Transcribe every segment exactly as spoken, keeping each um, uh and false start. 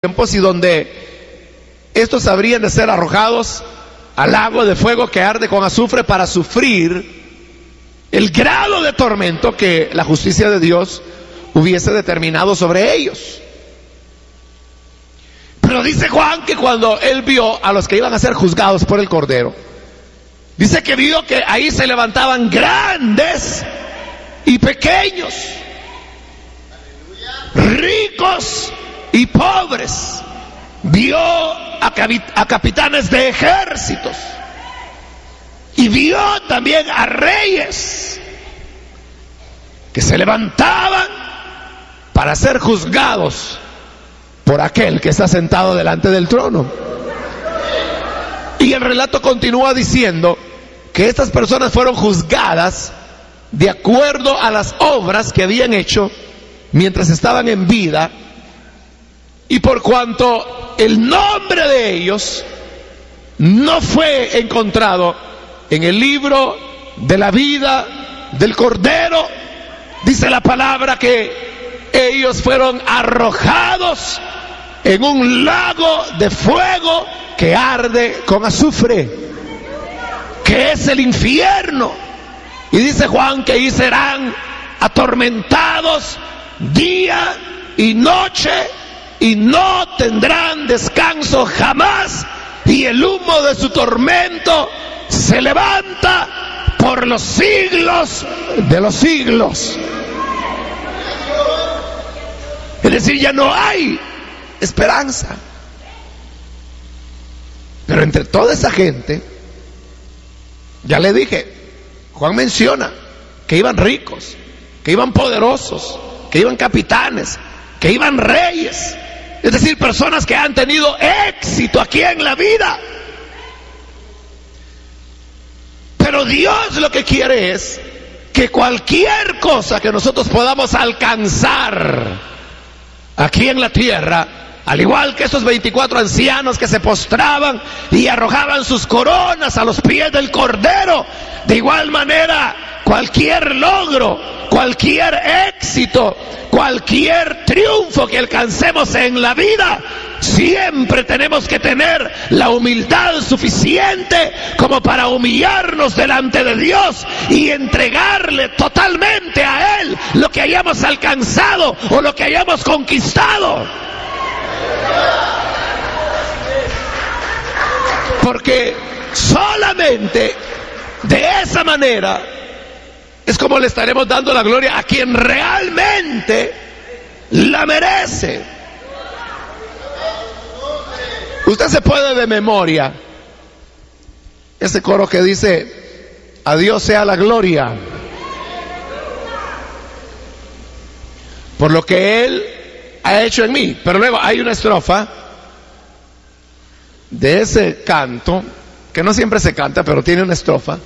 tiempos y donde estos habrían de ser arrojados al lago de fuego que arde con azufre para sufrir el grado de tormento que la justicia de Dios hubiese determinado sobre ellos. Pero dice Juan que cuando él vio a los que iban a ser juzgados por el Cordero, dice que vio que ahí se levantaban grandes y pequeños, ricos y pobres. Vio a, a capitanes de ejércitos y vio también a reyes que se levantaban para ser juzgados por aquel que está sentado delante del trono. Y el relato continúa diciendo que estas personas fueron juzgadas de acuerdo a las obras que habían hecho mientras estaban en vida, y por cuanto el nombre de ellos no fue encontrado en el libro de la vida del Cordero, dice la palabra que ellos fueron arrojados en un lago de fuego que arde con azufre, que es el infierno. Y dice Juan que ahí serán atormentados día y noche y no tendrán descanso jamás, y el humo de su tormento se levanta por los siglos de los siglos. Es decir, ya no hay esperanza. Pero entre toda esa gente, ya le dije, Juan menciona que iban ricos, que iban poderosos, que iban capitanes, que iban reyes, es decir, personas que han tenido éxito aquí en la vida. Pero Dios lo que quiere es que cualquier cosa que nosotros podamos alcanzar aquí en la tierra, al igual que esos veinticuatro ancianos que se postraban y arrojaban sus coronas a los pies del Cordero, de igual manera cualquier logro, cualquier éxito, cualquier triunfo que alcancemos en la vida, siempre tenemos que tener la humildad suficiente como para humillarnos delante de Dios y entregarle totalmente a Él lo que hayamos alcanzado o lo que hayamos conquistado. Porque solamente de esa manera es como le estaremos dando la gloria a quien realmente la merece. Usted se puede de memoria ese coro que dice: a Dios sea la gloria por lo que Él ha hecho en mí. Pero luego hay una estrofa de ese canto que no siempre se canta, pero tiene una estrofa.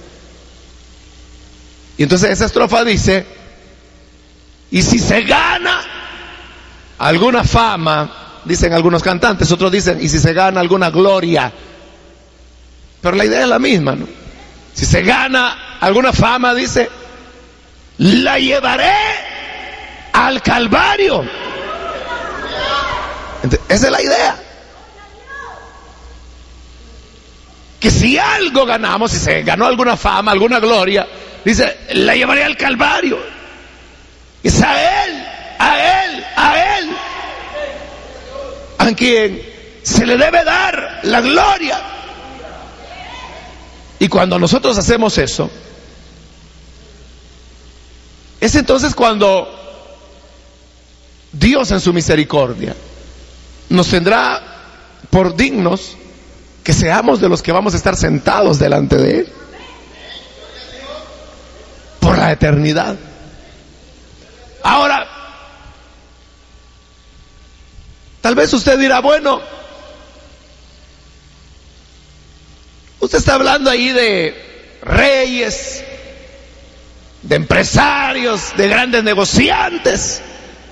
Y entonces esa estrofa dice: y si se gana alguna fama, dicen algunos cantantes, otros dicen, y si se gana alguna gloria. Pero la idea es la misma, ¿no? Si se gana alguna fama, dice, la llevaré al Calvario. Entonces, esa es la idea. Que si algo ganamos, si se ganó alguna fama, alguna gloria, dice, la llevaré al Calvario. Es a Él, a Él, a Él a quien se le debe dar la gloria. Y cuando nosotros hacemos eso, es entonces cuando Dios en su misericordia nos tendrá por dignos que seamos de los que vamos a estar sentados delante de Él por la eternidad. Ahora, tal vez usted dirá, bueno, usted está hablando ahí de reyes, de empresarios, de grandes negociantes.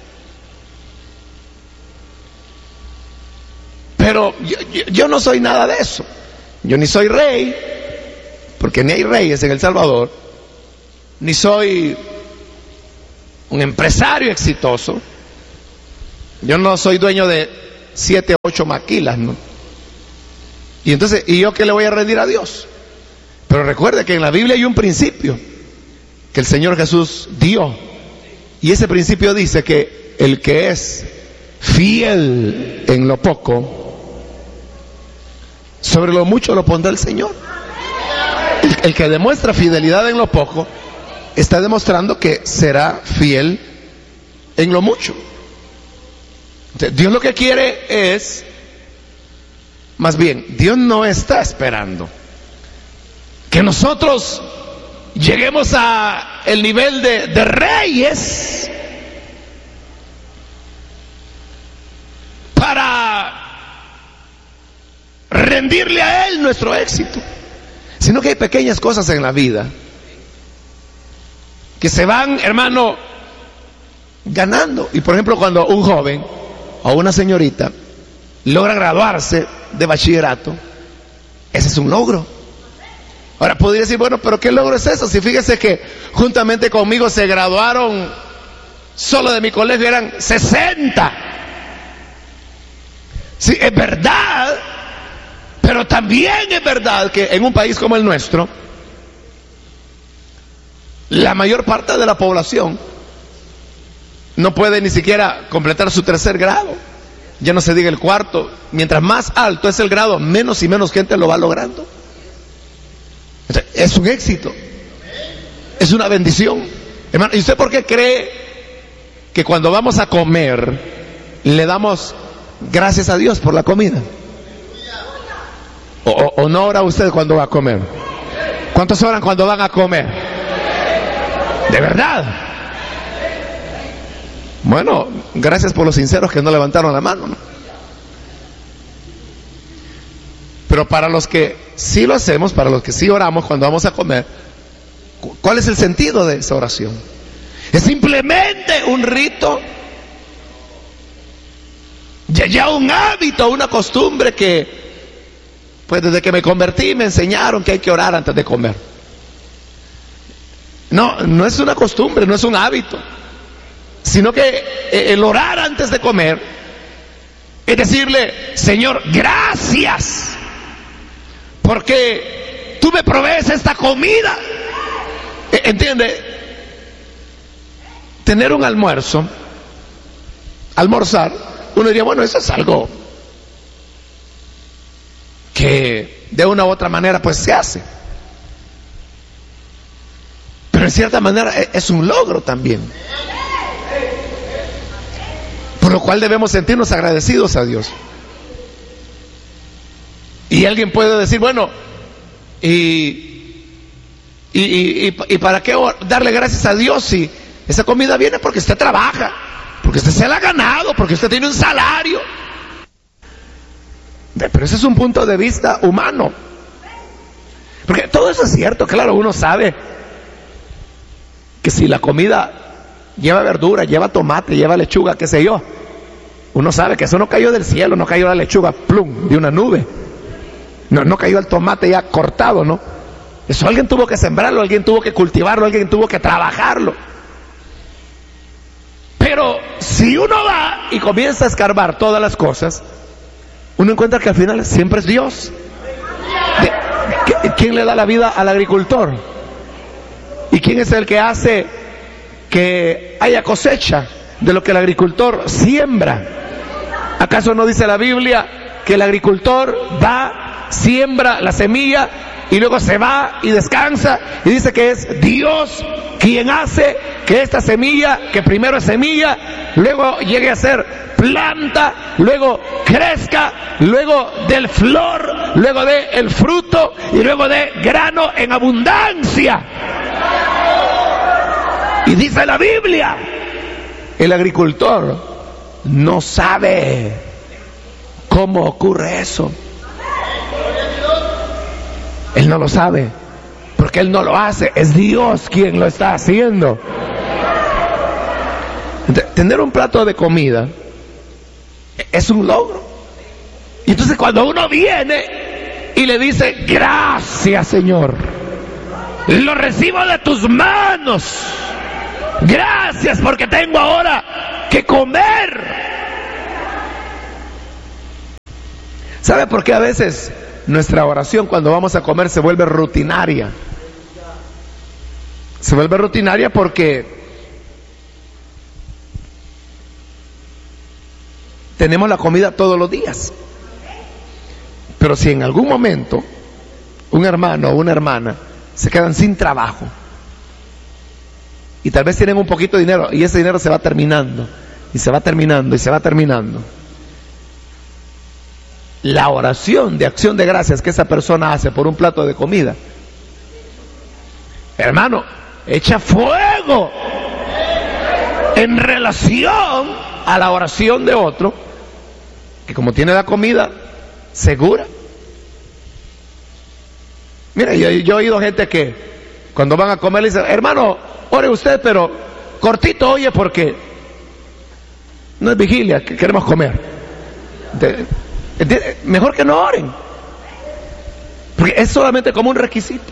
Pero yo, yo, yo no soy nada de eso. Yo ni soy rey, porque ni hay reyes en El Salvador, ni soy un empresario exitoso. Yo no soy dueño de siete, ocho maquilas, ¿no? Y entonces, ¿y yo qué le voy a rendir a Dios? Pero recuerde que en la Biblia hay un principio que el Señor Jesús dio. Y ese principio dice que el que es fiel en lo poco, sobre lo mucho lo pondrá el Señor. El, el que demuestra fidelidad en lo poco, está demostrando que será fiel en lo mucho. Entonces, Dios lo que quiere es, más bien, Dios no está esperando que nosotros lleguemos a el nivel de, de reyes para rendirle a Él nuestro éxito, sino que hay pequeñas cosas en la vida que se van, hermano, ganando. Y por ejemplo, cuando un joven o una señorita logra graduarse de bachillerato, ese es un logro. Ahora podría decir, bueno, pero ¿qué logro es eso? Si fíjese que juntamente conmigo se graduaron, solo de mi colegio eran sesenta. Sí, es verdad, pero también es verdad que en un país como el nuestro, la mayor parte de la población no puede ni siquiera completar su tercer grado, ya no se diga el cuarto. Mientras más alto es el grado, menos y menos gente lo va logrando. Es un éxito, es una bendición, hermano. ¿Y usted por qué cree que cuando vamos a comer le damos gracias a Dios por la comida? ¿O, o, o no ora usted cuando va a comer? ¿Cuántos oran cuando van a comer? ¿De verdad? Bueno, gracias por los sinceros que no levantaron la mano, ¿no? Pero para los que sí lo hacemos, para los que sí oramos cuando vamos a comer, ¿cuál es el sentido de esa oración? Es simplemente un rito, ya, ya un hábito, una costumbre que, pues desde que me convertí me enseñaron que hay que orar antes de comer. No, no es una costumbre, no es un hábito, sino que el orar antes de comer es decirle, Señor, gracias, porque tú me provees esta comida. ¿Entiende? Tener un almuerzo, almorzar, uno diría, bueno, eso es algo que de una u otra manera pues se hace. Pero en cierta manera es un logro también, por lo cual debemos sentirnos agradecidos a Dios. Y alguien puede decir, bueno, y, y, y, y para qué darle gracias a Dios si esa comida viene porque usted trabaja, porque usted se la ha ganado, porque usted tiene un salario. Pero ese es un punto de vista humano, porque todo eso es cierto. Claro, uno sabe que si la comida lleva verdura, lleva tomate, lleva lechuga, qué sé yo, uno sabe que eso no cayó del cielo, no cayó la lechuga, plum, de una nube. No, no cayó el tomate ya cortado, ¿no? Eso alguien tuvo que sembrarlo, alguien tuvo que cultivarlo, alguien tuvo que trabajarlo. Pero si uno va y comienza a escarbar todas las cosas, uno encuentra que al final siempre es Dios. ¿De, ¿Quién le da la vida al agricultor? ¿Y quién es el que hace que haya cosecha de lo que el agricultor siembra? ¿Acaso no dice la Biblia que el agricultor va, siembra la semilla y luego se va y descansa, y dice que es Dios quien hace que esta semilla, que primero es semilla, luego llegue a ser planta, luego crezca, luego del flor, luego de el fruto y luego de grano en abundancia? Y dice la Biblia, el agricultor no sabe cómo ocurre eso. Él no lo sabe, porque Él no lo hace, es Dios quien lo está haciendo. Tener un plato de comida es un logro. Y entonces cuando uno viene y le dice, gracias Señor, lo recibo de tus manos, gracias porque tengo ahora que comer. ¿Sabe por qué a veces nuestra oración cuando vamos a comer se vuelve rutinaria? Se vuelve rutinaria porque tenemos la comida todos los días. Pero si en algún momento un hermano o una hermana se quedan sin trabajo y tal vez tienen un poquito de dinero y ese dinero se va terminando y se va terminando y se va terminando, la oración de acción de gracias que esa persona hace por un plato de comida, hermano, echa fuego en relación a la oración de otro que, como tiene la comida segura. Mira, yo, yo he oído gente que cuando van a comer le dicen, hermano, ore usted, pero cortito, oye, porque no es vigilia, que queremos comer. De, de, mejor que no oren, porque es solamente como un requisito.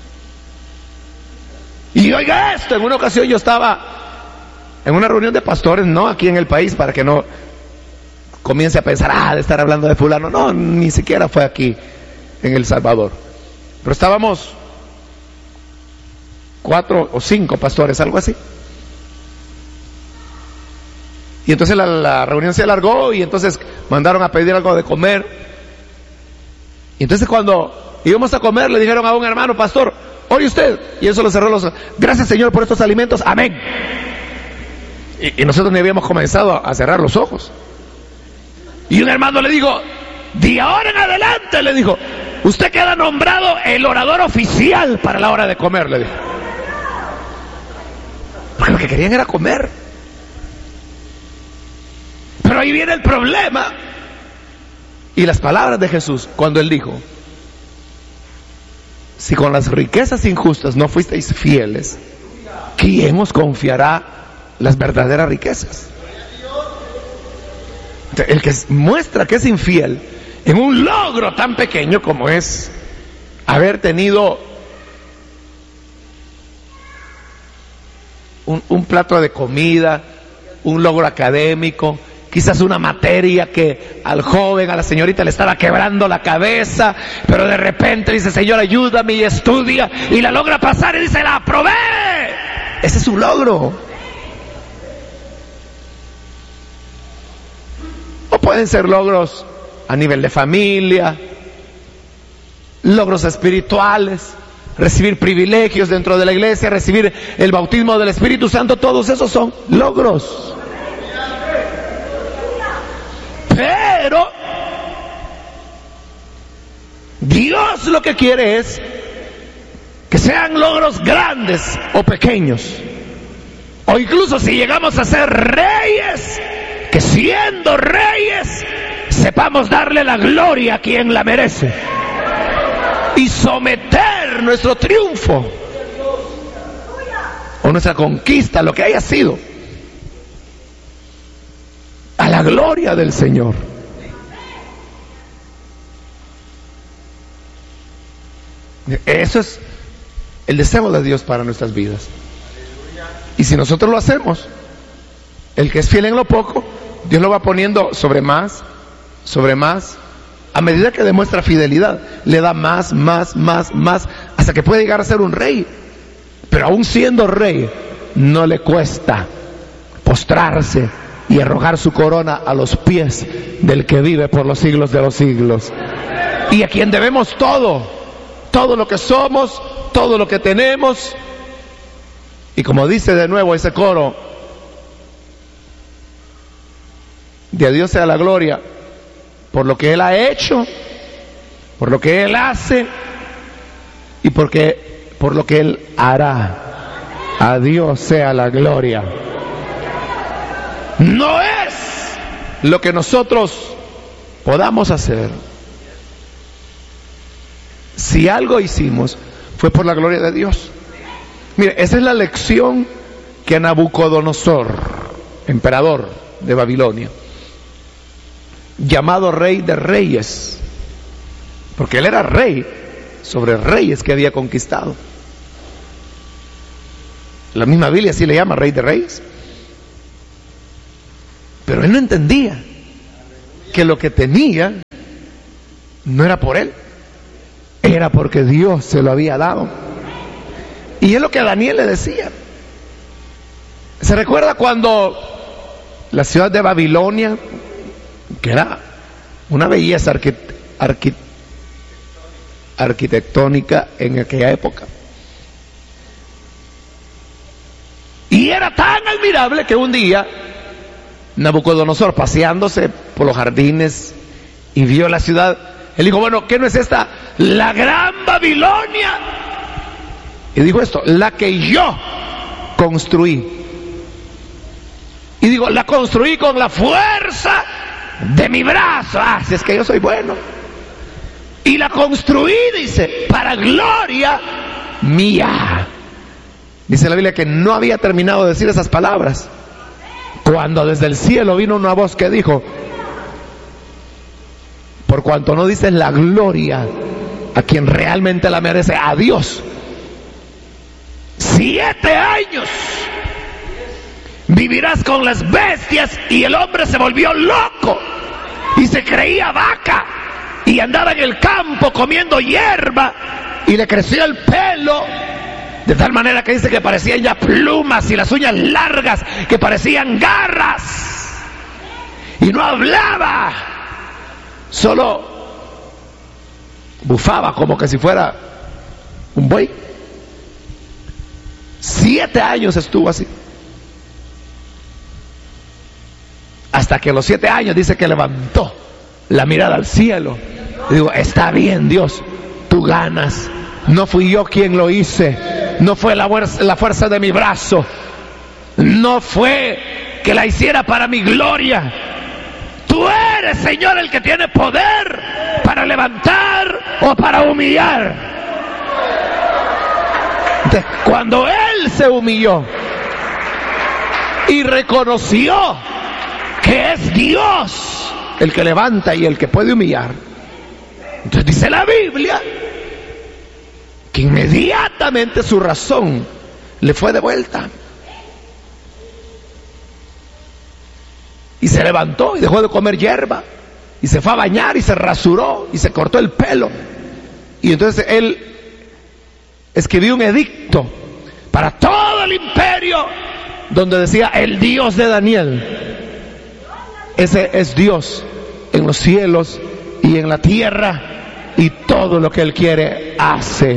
Y oiga esto, en una ocasión yo estaba en una reunión de pastores, no aquí en el país, para que no comience a pensar, ah, de estar hablando de fulano. No, ni siquiera fue aquí en El Salvador. Pero estábamos cuatro o cinco pastores, algo así. Y entonces la, la reunión se alargó y entonces mandaron a pedir algo de comer. Y entonces cuando íbamos a comer le dijeron a un hermano, pastor, oye usted, y eso lo cerró los, gracias Señor por estos alimentos, amén. Y, y nosotros ni habíamos comenzado a cerrar los ojos. Y un hermano le dijo, de ahora en adelante, le dijo, usted queda nombrado el orador oficial para la hora de comer, le dijo. Porque lo que querían era comer. Pero ahí viene el problema. Y las palabras de Jesús, cuando Él dijo, si con las riquezas injustas no fuisteis fieles, ¿quién os confiará las verdaderas riquezas? El que muestra que es infiel en un logro tan pequeño como es haber tenido un, un plato de comida, un logro académico, quizás una materia que al joven, a la señorita le estaba quebrando la cabeza, pero de repente dice, Señor, ayúdame y estudia, y la logra pasar y dice, la aprobé. Ese es un logro. O pueden ser logros a nivel de familia, logros espirituales, recibir privilegios dentro de la iglesia, recibir el bautismo del Espíritu Santo, todos esos son logros. Pero Dios lo que quiere es que sean logros grandes o pequeños, o incluso si llegamos a ser reyes, que siendo reyes sepamos darle la gloria a quien la merece y someter nuestro triunfo o nuestra conquista, lo que haya sido, a la gloria del Señor. Eso es el deseo de Dios para nuestras vidas. Y si nosotros lo hacemos, el que es fiel en lo poco, Dios lo va poniendo sobre más, sobre más. A medida que demuestra fidelidad, le da más, más, más, más, hasta que puede llegar a ser un rey. Pero aún siendo rey, no le cuesta postrarse y arrojar su corona a los pies del que vive por los siglos de los siglos, y a quien debemos todo, todo lo que somos, todo lo que tenemos. Y como dice de nuevo ese coro, de Dios sea la gloria por lo que Él ha hecho, por lo que Él hace y porque, por lo que Él hará. A Dios sea la gloria. No es lo que nosotros podamos hacer. Si algo hicimos, fue por la gloria de Dios. Mire, esa es la lección que Nabucodonosor, emperador de Babilonia, llamado rey de reyes, porque él era rey sobre reyes que había conquistado. La misma Biblia sí le llama rey de reyes. Pero él no entendía que lo que tenía no era por él, era porque Dios se lo había dado. Y es lo que Daniel le decía. ¿Se recuerda cuando la ciudad de Babilonia, que era una belleza arqui, arqui, arquitectónica en aquella época, y era tan admirable que un día Nabucodonosor, paseándose por los jardines y vio la ciudad, él dijo, bueno, ¿qué no es esta la gran Babilonia? Y dijo esto, la que yo construí. Y digo, la construí con la fuerza de mi brazo. Ah, si es que yo soy bueno. Y la construí, dice, para gloria mía. Dice la Biblia que no había terminado de decir esas palabras cuando desde el cielo vino una voz que dijo, por cuanto no dices la gloria a quien realmente la merece, a Dios, siete años vivirás con las bestias. Y el hombre se volvió loco y se creía vaca y andaba en el campo comiendo hierba y le creció el pelo de tal manera que dice que parecían ya plumas y las uñas largas que parecían garras, y no hablaba, solo bufaba como que si fuera un buey. Siete años estuvo así, hasta que a los siete años dice que levantó la mirada al cielo y digo, está bien Dios, tú ganas, no fui yo quien lo hice, no fue la fuerza, la fuerza de mi brazo, no fue que la hiciera para mi gloria, tú eres, Señor, el que tiene poder para levantar o para humillar. Entonces, cuando él se humilló y reconoció que es Dios el que levanta y el que puede humillar, entonces dice la Biblia que inmediatamente su razón le fue devuelta y se levantó y dejó de comer hierba y se fue a bañar y se rasuró y se cortó el pelo. Y entonces él escribió un edicto para todo el imperio donde decía, el Dios de Daniel, ese es Dios en los cielos y en la tierra, y todo lo que él quiere hace.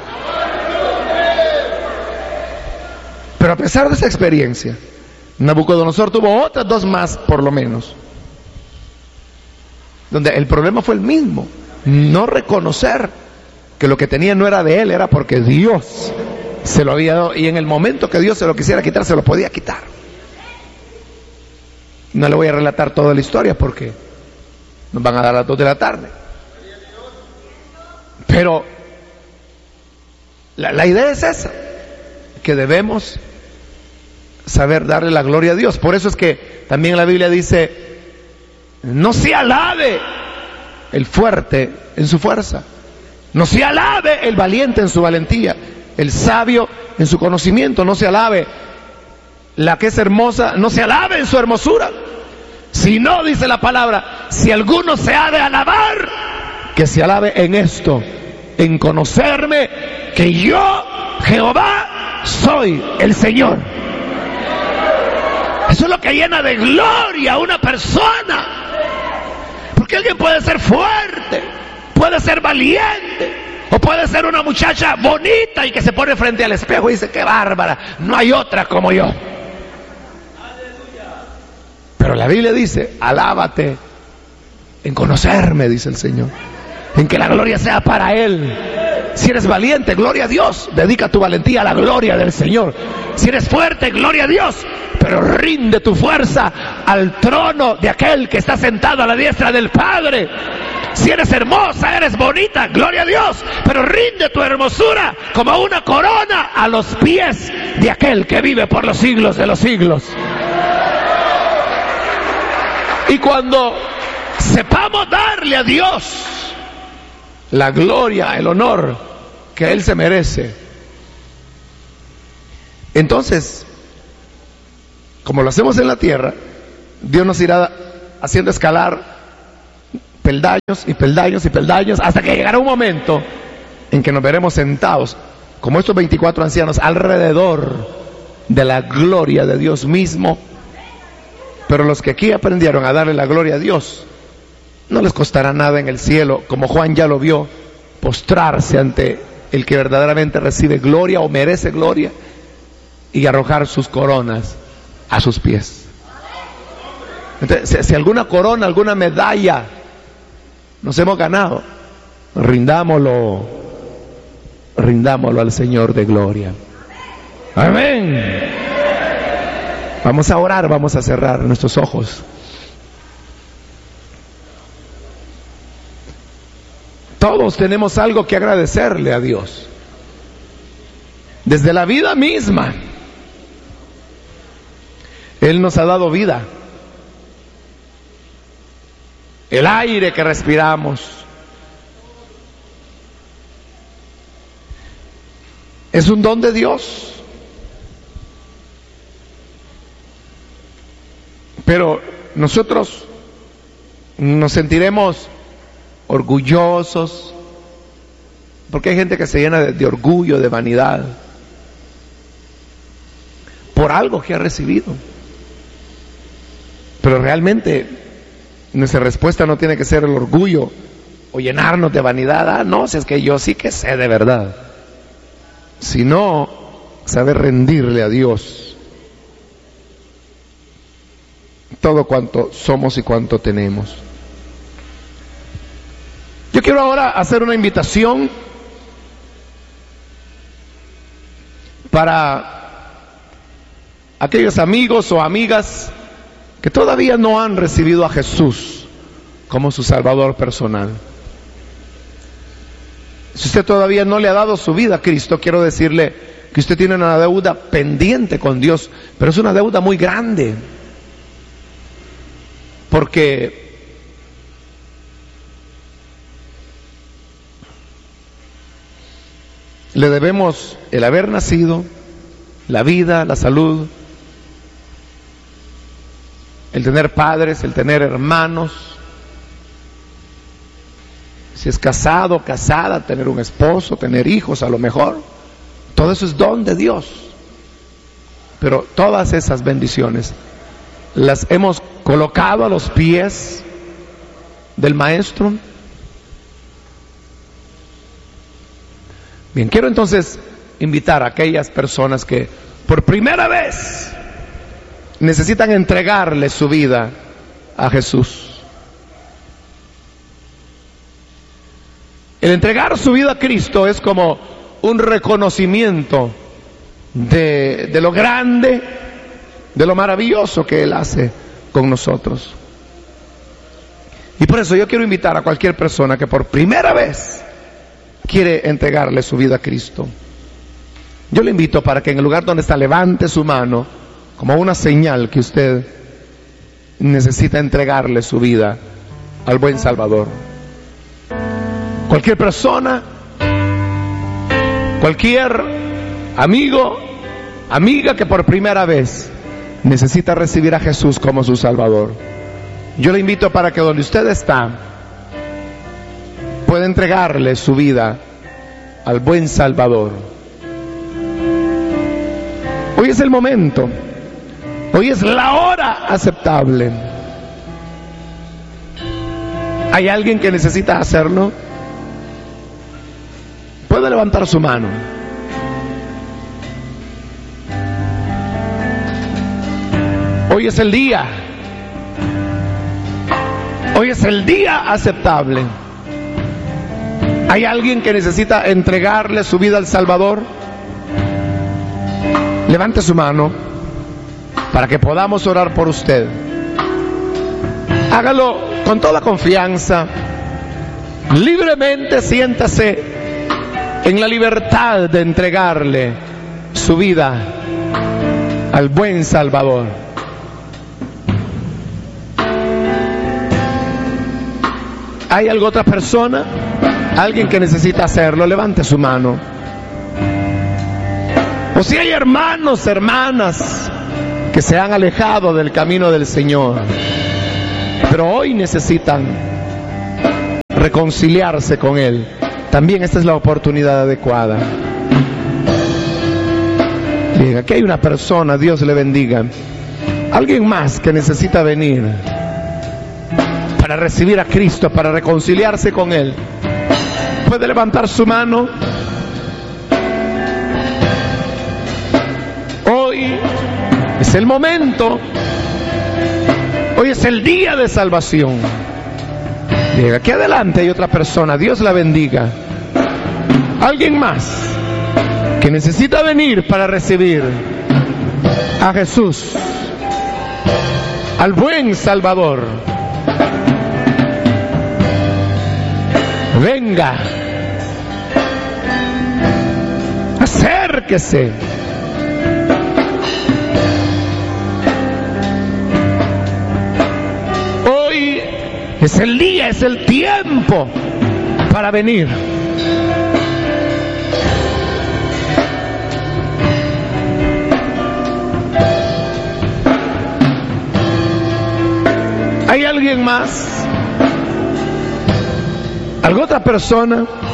Pero a pesar de esa experiencia, Nabucodonosor tuvo otras dos más por lo menos, donde el problema fue el mismo, no reconocer que lo que tenía no era de él, era porque Dios se lo había dado, y en el momento que Dios se lo quisiera quitar, se lo podía quitar. No le voy a relatar toda la historia porque nos van a dar las dos de la tarde, pero la, la idea es esa, que debemos saber darle la gloria a Dios. Por eso es que también la Biblia dice, no se alabe el fuerte en su fuerza, no se alabe el valiente en su valentía, el sabio en su conocimiento, no se alabe la que es hermosa, no se alabe en su hermosura, sino, dice la palabra, si alguno se ha de alabar, que se alabe en esto, en conocerme que yo, Jehová, soy el Señor. Eso es lo que llena de gloria a una persona, porque alguien puede ser fuerte, puede ser valiente, o puede ser una muchacha bonita y que se pone frente al espejo y dice, qué bárbara, no hay otra como yo. Pero la Biblia dice, alábate en conocerme, dice el Señor, en que la gloria sea para Él. Si eres valiente, gloria a Dios, dedica tu valentía a la gloria del Señor. Si eres fuerte, gloria a Dios, pero rinde tu fuerza al trono de aquel que está sentado a la diestra del Padre. Si eres hermosa, eres bonita, gloria a Dios, pero rinde tu hermosura como una corona a los pies de aquel que vive por los siglos de los siglos. Y cuando sepamos darle a Dios la gloria, el honor que Él se merece, entonces, como lo hacemos en la tierra, Dios nos irá haciendo escalar peldaños y peldaños y peldaños, hasta que llegará un momento en que nos veremos sentados, como estos veinticuatro ancianos, alrededor de la gloria de Dios mismo. Pero los que aquí aprendieron a darle la gloria a Dios, no les costará nada en el cielo, como Juan ya lo vio, postrarse ante el que verdaderamente recibe gloria o merece gloria y arrojar sus coronas a sus pies. Entonces, si, si alguna corona, alguna medalla nos hemos ganado, rindámoslo, rindámoslo al Señor de gloria. Amén. Vamos a orar, vamos a cerrar nuestros ojos. Todos tenemos algo que agradecerle a Dios. Desde la vida misma. Él nos ha dado vida. El aire que respiramos. Es un don de Dios. Pero nosotros nos sentiremos orgullosos, porque hay gente que se llena de, de orgullo, de vanidad, por algo que ha recibido. Pero realmente nuestra respuesta no tiene que ser el orgullo o llenarnos de vanidad. Ah, no, si es que yo sí que sé de verdad. Sino saber rendirle a Dios todo cuanto somos y cuanto tenemos. Yo quiero ahora hacer una invitación para aquellos amigos o amigas que todavía no han recibido a Jesús como su Salvador personal. Si usted todavía no le ha dado su vida a Cristo, quiero decirle que usted tiene una deuda pendiente con Dios, pero es una deuda muy grande, porque le debemos el haber nacido, la vida, la salud, el tener padres, el tener hermanos, si es casado, casada, tener un esposo, tener hijos a lo mejor. Todo eso es don de Dios. Pero todas esas bendiciones las hemos colocado a los pies del Maestro. Bien, quiero entonces invitar a aquellas personas que por primera vez necesitan entregarle su vida a Jesús. El entregar su vida a Cristo es como un reconocimiento de, de lo grande, de lo maravilloso que Él hace con nosotros. Y por eso yo quiero invitar a cualquier persona que por primera vez quiere entregarle su vida a Cristo. Yo le invito para que en el lugar donde está levante su mano como una señal que usted necesita entregarle su vida al buen Salvador. Cualquier persona, cualquier amigo, amiga que por primera vez necesita recibir a Jesús como su Salvador. Yo le invito para que donde usted está pueda entregarle su vida al buen Salvador. Hoy es el momento, hoy es la hora aceptable. ¿Hay alguien que necesita hacerlo? Puede levantar su mano. Hoy es el día. Hoy es el día aceptable. ¿Hay alguien que necesita entregarle su vida al Salvador? Levante su mano para que podamos orar por usted. Hágalo con toda confianza. Libremente siéntase en la libertad de entregarle su vida al buen Salvador. ¿Hay alguna otra persona? Alguien que necesita hacerlo, levante su mano. O si hay hermanos, hermanas que se han alejado del camino del Señor, pero hoy necesitan reconciliarse con Él, también esta es la oportunidad adecuada. Bien, aquí hay una persona, Dios le bendiga. Alguien más que necesita venir para recibir a Cristo, para reconciliarse con Él. ¿Puede levantar su mano? Hoy es el momento. Hoy es el día de salvación. Llega aquí adelante, hay otra persona, Dios la bendiga. Alguien más que necesita venir para recibir a Jesús, al buen Salvador. Venga, acérquese. Hoy es el día, es el tiempo para venir. ¿Hay alguien más? ¿Alguna otra persona?